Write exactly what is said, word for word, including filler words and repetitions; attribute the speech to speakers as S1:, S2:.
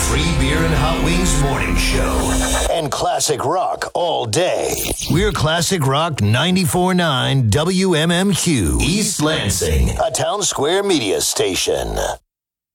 S1: free beer and hot wings morning show. And classic rock all day. We're Classic Rock ninety-four point nine W M M Q, East Lansing, a Town Square media station.